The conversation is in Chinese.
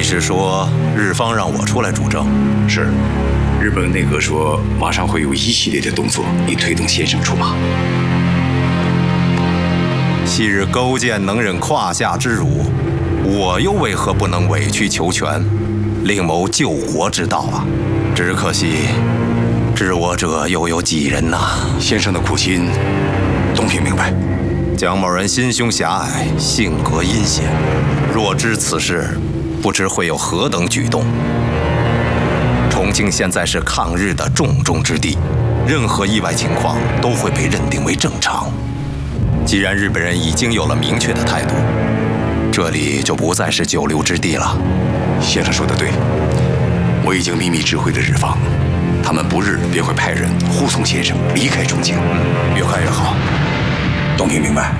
是说日方让我出来主政？ 是，日本内阁说马上会有一系列的动作，以推动先生出马。 昔日勾践能忍胯下之辱，我又为何不能委曲求全，另谋救国之道啊？只可惜，知我者又有几人呐？ 先生的苦心，东平明白。 蒋某人心胸狭隘，性格阴险，若知此事，不知会有何等举动。重庆现在是抗日的重中之地，任何意外情况都会被认定为正常。既然日本人已经有了明确的态度，这里就不再是久留之地了。 先生说得对，我已经秘密知会了日方，他们不日便会派人护送先生离开重庆。 越快越好。 东平明白。